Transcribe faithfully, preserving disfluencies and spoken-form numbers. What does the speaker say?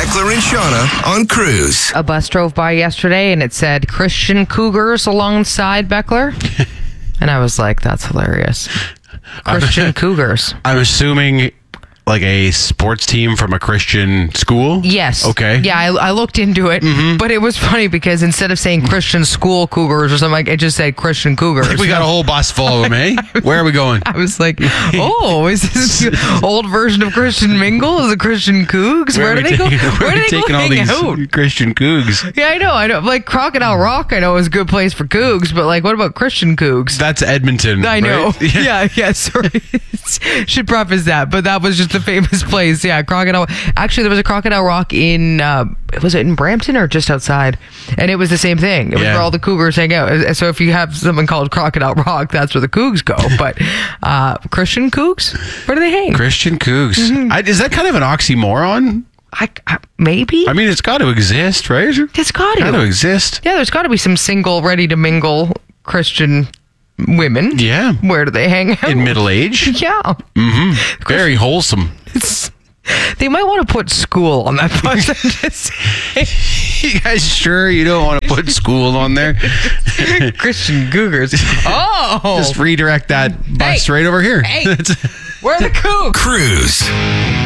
Beckler and Shauna on Cruise. A bus drove by yesterday and it said Christian Cougars alongside Beckler. And I was like, that's hilarious. Christian Cougars. I'm assuming like a sports team from a Christian school? Yes. Okay. Yeah, I, I looked into it, mm-hmm. but it was funny because instead of saying Christian School Cougars or something, like it just said Christian Cougars. Like we got a whole bus full of them, eh? Where are we going? I was like, oh, is this old version of Christian Mingle? Is it Christian Cougs? Where, where do they taking, go? Where, where are do they taking go all hang these out? Christian Cougs? Yeah, I know. I know. Like Crocodile Rock, I know is a good place for Cougs, but like, what about Christian Cougs? That's Edmonton. I know. Right? Yeah, yeah. yeah sorry. Should preface that, but that was just a famous place. Yeah, Crocodile. Actually, there was a Crocodile Rock in, uh, was it in Brampton or just outside? And it was the same thing. It was yeah. where all the Cougars hang out. So if you have something called Crocodile Rock, that's where the Cougs go. But uh, Christian Cougs, where do they hang? Christian Cougs. Mm-hmm. I, is that kind of an oxymoron? I, I, maybe. I mean, it's got to exist, right? It's got to. Got to exist. Yeah, there's got to be some single, ready to mingle Christian women. Yeah. Where do they hang out? In middle age. Yeah. Mm-hmm. Very wholesome. It's, they might want to put school on that bus. I'm just you guys sure you don't want to put school on there? Christian Cougars. Oh. Just redirect that bus hey. right over here. Hey. Where are the Cougs? Cruise.